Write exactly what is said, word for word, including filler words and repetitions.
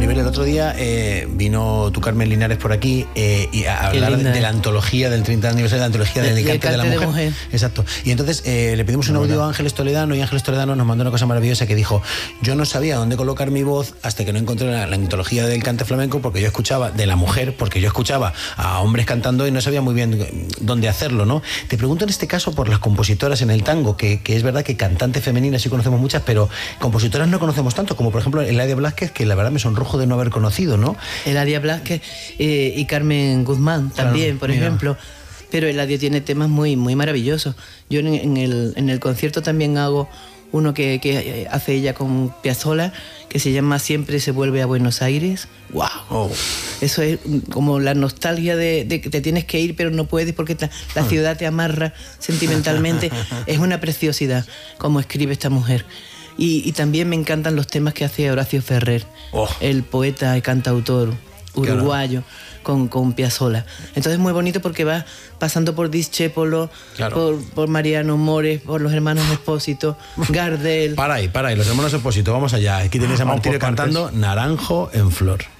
Maribel, el otro día eh, vino tu Carmen Linares por aquí eh, y a hablar de, de la antología del treinta aniversario de la antología del de, Cante de la mujer. de mujer. Exacto. Y entonces eh, le pedimos un audio verdad. a Ángeles Toledano y Ángeles Toledano nos mandó una cosa maravillosa que dijo: yo no sabía dónde colocar mi voz hasta que no encontré la, la antología del cante flamenco, porque yo escuchaba de la mujer, porque yo escuchaba a hombres cantando y no sabía muy bien dónde hacerlo, ¿no? Te pregunto en este caso por las compositoras en el tango, que, que es verdad que cantantes femeninas sí conocemos muchas, pero compositoras no conocemos tanto, como por ejemplo Eladia Blázquez, que la verdad me sonrojo de no haber conocido, ¿no? Eladia Blázquez eh, y Carmen Guzmán también, claro, por mira. ejemplo. Pero Eladia tiene temas muy, muy maravillosos. Yo en, en, el, en el concierto también hago uno que, que hace ella con Piazzolla, que se llama Siempre se vuelve a Buenos Aires. ¡Wow! Oh. Eso es como la nostalgia de, de que te tienes que ir, pero no puedes porque la, la ciudad te amarra sentimentalmente. Es una preciosidad como escribe esta mujer. Y, y también me encantan los temas que hace Horacio Ferrer, oh. el poeta y cantautor uruguayo, claro. con, con Piazzolla. Entonces es muy bonito porque va pasando por Discépolo, claro. por, por Mariano Mores, por los hermanos Espósito, Gardel. Para ahí, para ahí, los hermanos Espósito, vamos allá. Aquí tenéis a Martirio cantando Naranjo en Flor.